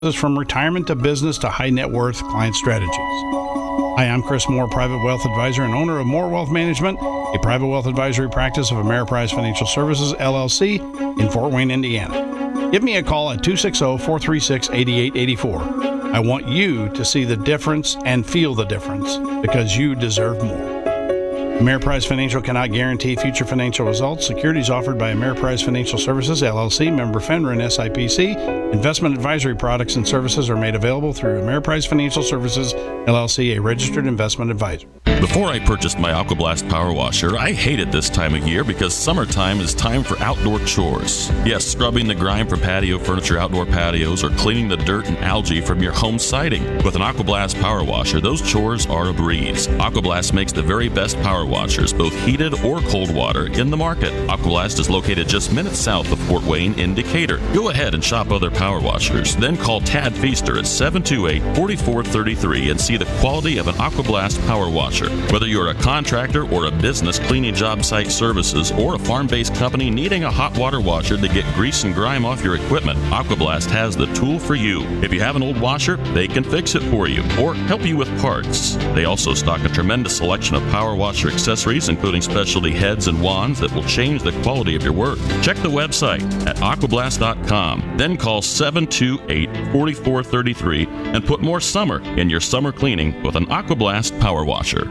from retirement to business to high net worth client strategies. Hi, I'm Chris Moore, Private Wealth Advisor and owner of Moore Wealth Management, a private wealth advisory practice of Ameriprise Financial Services, LLC, in Fort Wayne, Indiana. Give me a call at 260-436-8884. I want you to see the difference and feel the difference because you deserve more. Ameriprise Financial cannot guarantee future financial results. Securities offered by Ameriprise Financial Services, LLC, member FINRA and SIPC. Investment advisory products and services are made available through Ameriprise Financial Services, LLC, a registered investment advisor. Before I purchased my AquaBlast Power Washer, I hated this time of year because summertime is time for outdoor chores. Yes, scrubbing the grime from patio furniture, outdoor patios, or cleaning the dirt and algae from your home siding. With an AquaBlast Power Washer, those chores are a breeze. AquaBlast makes the very best power washers, both heated or cold water, in the market. AquaBlast is located just minutes south of Fort Wayne in Decatur. Go ahead and shop other power washers. Then call Tad Feaster at 728-4433 and see the quality of an AquaBlast Power Washer. Whether you're a contractor or a business cleaning job site services or a farm-based company needing a hot water washer to get grease and grime off your equipment, AquaBlast has the tool for you. If you have an old washer, they can fix it for you or help you with parts. They also stock a tremendous selection of power washer accessories, including specialty heads and wands that will change the quality of your work. Check the website at aquablast.com. Then call 728-4433 and put more summer in your summer cleaning with an AquaBlast Power Washer.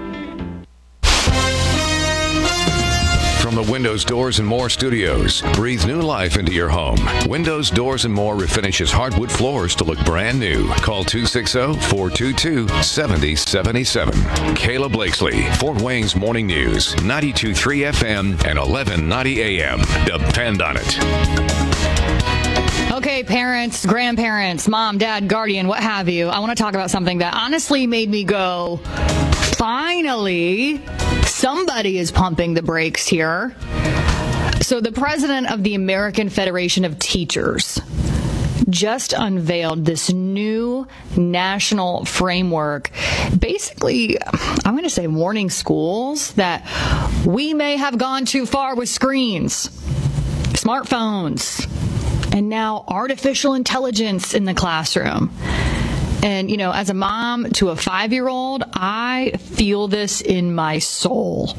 From the Windows Doors and More studios, breathe new life into your home. Windows Doors and More refinishes hardwood floors to look brand new. Call 260-422-7077. Kayla Blakesley, Fort Wayne's Morning News, 92.3 FM and 1190 AM. Depend on it. Okay, parents, grandparents, mom, dad, guardian, what have you. I want to talk about something that honestly made me go, finally, somebody is pumping the brakes here. So the president of the American Federation of Teachers just unveiled this new national framework, basically, I'm going to say warning schools that we may have gone too far with screens, smartphones, and now artificial intelligence in the classroom. And, you know, as a mom to a 5-year-old, I feel this in my soul.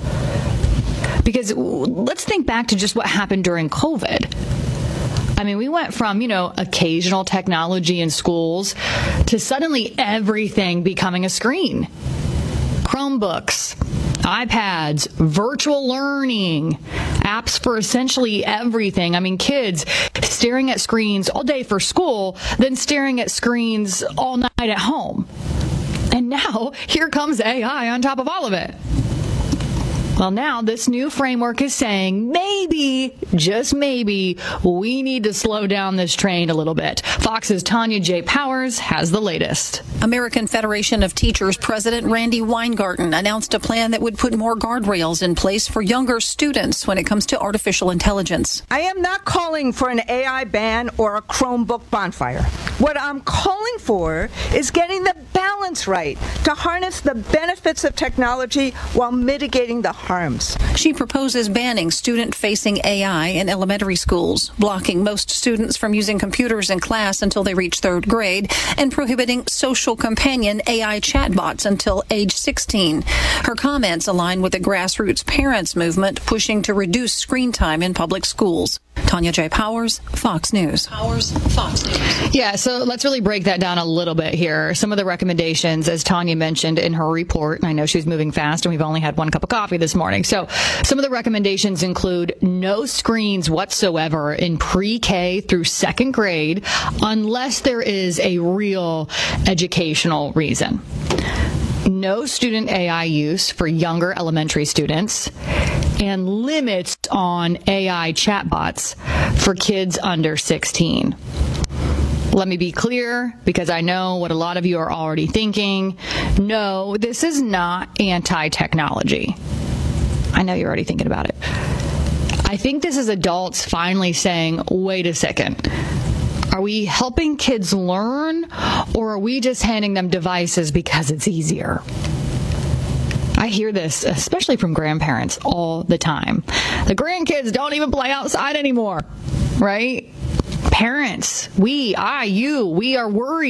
Because let's think back to just what happened during COVID. I mean, we went from, occasional technology in schools to suddenly everything becoming a screen. Chromebooks, iPads, virtual learning, apps for essentially everything. I mean, kids staring at screens all day for school, then staring at screens all night at home. And now, here comes AI on top of all of it. Well, now this new framework is saying maybe, just maybe, we need to slow down this train a little bit. Fox's Tanya J. Powers has the latest. American Federation of Teachers President Randy Weingarten announced a plan that would put more guardrails in place for younger students when it comes to artificial intelligence. I am not calling for an AI ban or a Chromebook bonfire. What I'm calling for is getting the balance right to harness the benefits of technology while mitigating the harms. She proposes banning student-facing AI in elementary schools, blocking most students from using computers in class until they reach 3rd grade, and prohibiting social companion AI chatbots until age 16. Her comments align with the grassroots parents movement pushing to reduce screen time in public schools. Tanya J. Powers, Fox News. Yeah, so let's really break that down a little bit here. Some of the recommendations, as Tanya mentioned in her report, and I know she's moving fast and we've only had one cup of coffee this morning. So some of the recommendations include no screens whatsoever in pre-K through 2nd grade unless there is a real educational reason. No student AI use for younger elementary students, and limits on AI chatbots for kids under 16. Let me be clear, because I know what a lot of you are already thinking. No, this is not anti-technology. I know you're already thinking about it. I think this is adults finally saying, wait a second. Are we helping kids learn, or are we just handing them devices because it's easier? I hear this, especially from grandparents, all the time. The grandkids don't even play outside anymore, right? Parents, we are worried.